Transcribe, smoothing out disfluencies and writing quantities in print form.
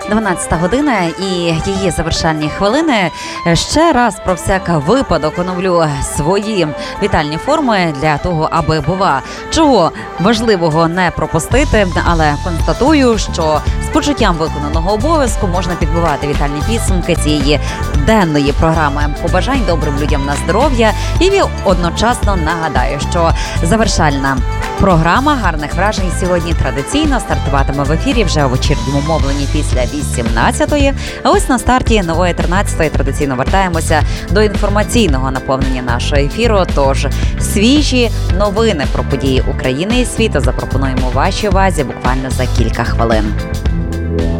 12 година і її завершальні хвилини. Ще раз про всяк випадок оновлю свої вітальні форми для того, аби, бува, чого важливого не пропустити, але констатую, що з почуттям виконаного обов'язку можна підбивати вітальні підсумки цієї денної програми побажань добрим людям на здоров'я. І одночасно нагадаю, що завершальна програма гарних вражень сьогодні традиційно стартуватиме в ефірі вже у вечірньому мовленні після 18-ї. А ось на старті нової 13-ї традиційно вертаємося до інформаційного наповнення нашого ефіру. Тож свіжі новини про події України і світу запропонуємо вашій увазі буквально за кілька хвилин.